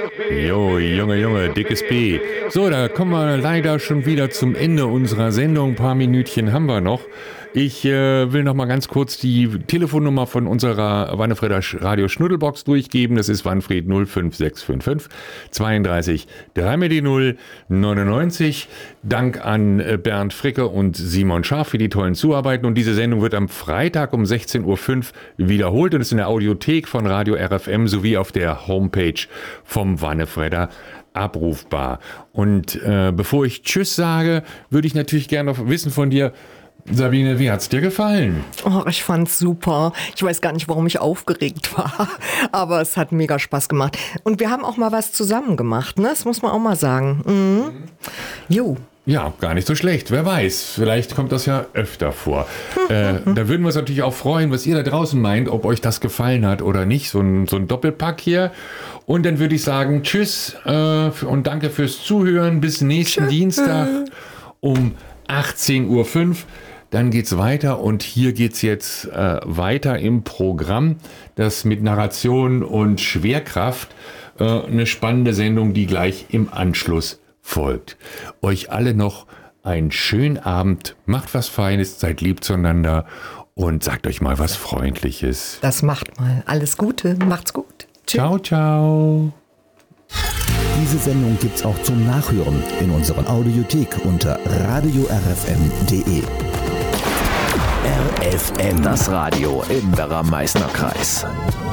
Jo, Junge, dickes B. So, da kommen wir leider schon wieder zum Ende unserer Sendung. Ein paar Minütchen haben wir noch. Ich will noch mal ganz kurz die Telefonnummer von unserer Wannefreder Radio Schnuddelbox durchgeben. Das ist Wanfried 05655 32 3 99. Dank an Bernd Fricke und Simon Scharf für die tollen Zuarbeiten. Und diese Sendung wird am Freitag um 16.05 Uhr wiederholt und ist in der Audiothek von Radio RFM sowie auf der Homepage vom Wannefreder abrufbar. Und bevor ich Tschüss sage, würde ich natürlich gerne noch wissen von dir, Sabine, wie hat's dir gefallen? Oh, ich fand's super. Ich weiß gar nicht, warum ich aufgeregt war, aber es hat mega Spaß gemacht. Und wir haben auch mal was zusammen gemacht, ne? Das muss man auch mal sagen. Mhm. Jo. Ja, gar nicht so schlecht. Wer weiß, vielleicht kommt das ja öfter vor. Da würden wir uns natürlich auch freuen, was ihr da draußen meint, ob euch das gefallen hat oder nicht. So ein Doppelpack hier. Und dann würde ich sagen, tschüss und danke fürs Zuhören. Bis nächsten Dienstag um 18.05 Uhr. Dann geht's weiter und hier geht's jetzt weiter im Programm, das mit Narration und Schwerkraft eine spannende Sendung, die gleich im Anschluss folgt. Euch alle noch einen schönen Abend, macht was Feines, seid lieb zueinander und sagt euch mal was Freundliches. Das macht mal. Alles Gute, macht's gut. Tschüss. Ciao, ciao. Diese Sendung gibt's auch zum Nachhören in unserer Audiothek unter radiorfm.de. RFM, das Radio im Werra-Meißner Kreis.